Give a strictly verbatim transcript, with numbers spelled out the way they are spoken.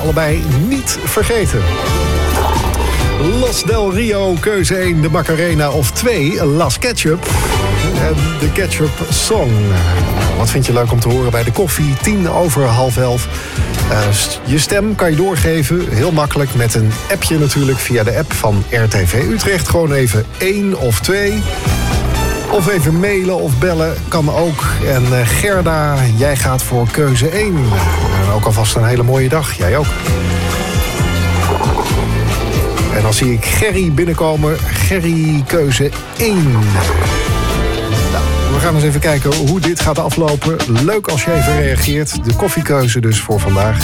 allebei niet vergeten. Los Del Rio, keuze één, de Macarena of twee, Las Ketchup. En de Ketchup Song. Wat vind je leuk om te horen bij de koffie? Tien over half elf. Uh, je stem kan je doorgeven, heel makkelijk, met een appje natuurlijk via de app van R T V Utrecht. Gewoon even één of twee. Of even mailen of bellen, kan ook. En uh, Gerda, jij gaat voor keuze één. En ook alvast een hele mooie dag, jij ook. En dan zie ik Gerry binnenkomen. Gerry, keuze één. Nou, we gaan eens even kijken hoe dit gaat aflopen. Leuk als je even reageert. De koffiekeuze dus voor vandaag.